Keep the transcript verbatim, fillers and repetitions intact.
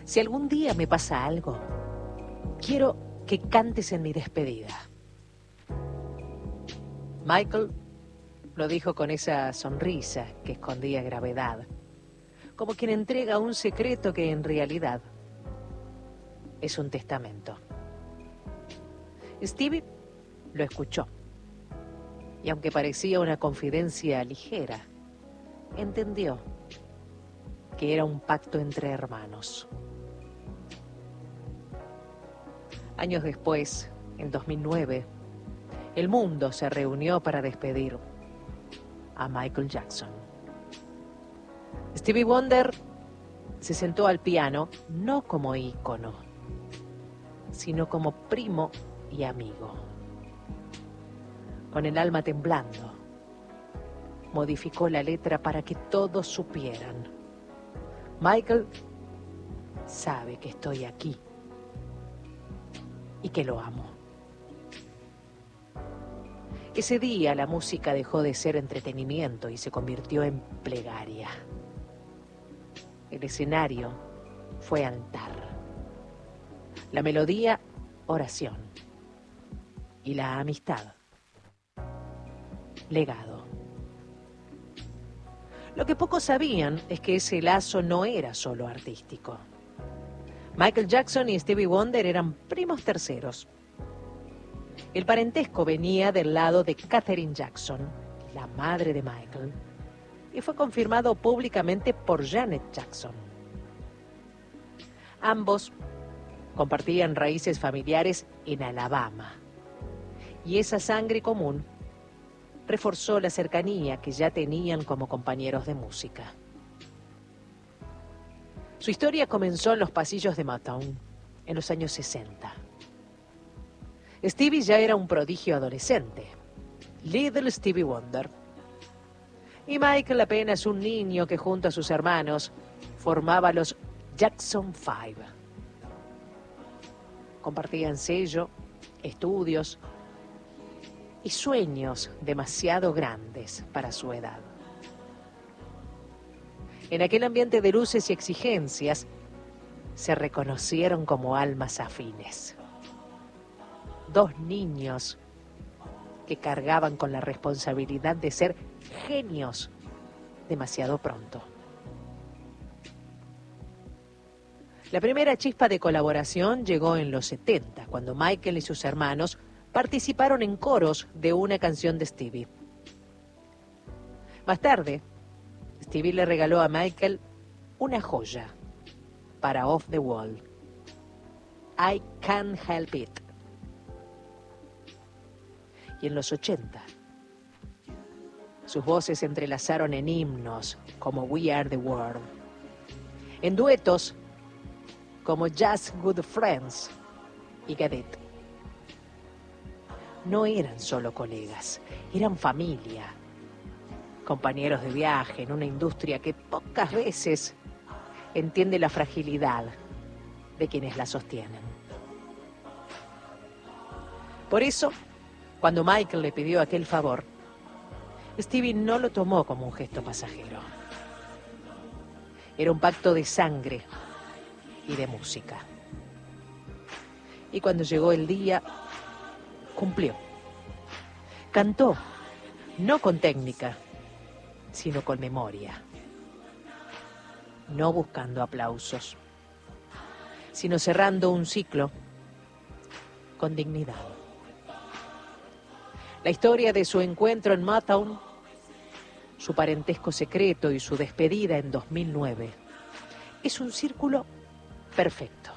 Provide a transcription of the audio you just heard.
Si algún día me pasa algo, quiero que cantes en mi despedida. Michael lo dijo con esa sonrisa que escondía gravedad, como quien entrega un secreto que en realidad es un testamento. Stevie lo escuchó, y aunque parecía una confidencia ligera, entendió que era un pacto entre hermanos. Años después, en dos mil nueve, el mundo se reunió para despedir a Michael Jackson. Stevie Wonder se sentó al piano no como ícono, sino como primo y amigo. Con el alma temblando, modificó la letra para que todos supieran: Michael sabe que estoy aquí y que lo amo. Ese día la música dejó de ser entretenimiento y se convirtió en plegaria. El escenario fue altar. La melodía, oración. Y la amistad, legado. Lo que pocos sabían es que ese lazo no era solo artístico. Michael Jackson y Stevie Wonder eran primos terceros. El parentesco venía del lado de Katherine Jackson, la madre de Michael, y fue confirmado públicamente por Janet Jackson. Ambos compartían raíces familiares en Alabama, y esa sangre común reforzó la cercanía que ya tenían como compañeros de música. Su historia comenzó en los pasillos de Motown, en los años sesenta. Stevie ya era un prodigio adolescente, Little Stevie Wonder, y Michael apenas un niño que junto a sus hermanos formaba los Jackson Five. Compartían sello, estudios y sueños demasiado grandes para su edad. En aquel ambiente de luces y exigencias, se reconocieron como almas afines. Dos niños que cargaban con la responsabilidad de ser genios demasiado pronto. La primera chispa de colaboración llegó en los setenta, cuando Michael y sus hermanos participaron en coros de una canción de Stevie. Más tarde, Stevie le regaló a Michael una joya para Off the Wall: I Can't Help It. Y en los ochenta, sus voces se entrelazaron en himnos como We Are the World, en duetos como Just Good Friends y Get It. No eran solo colegas, eran familia, compañeros de viaje en una industria que pocas veces entiende la fragilidad de quienes la sostienen. Por eso, cuando Michael le pidió aquel favor, Stevie no lo tomó como un gesto pasajero. Era un pacto de sangre y de música. Y cuando llegó el día, cumplió. Cantó, no con técnica, sino con memoria. No buscando aplausos, sino cerrando un ciclo con dignidad. La historia de su encuentro en Motown, su parentesco secreto y su despedida en dos mil nueve es un círculo perfecto.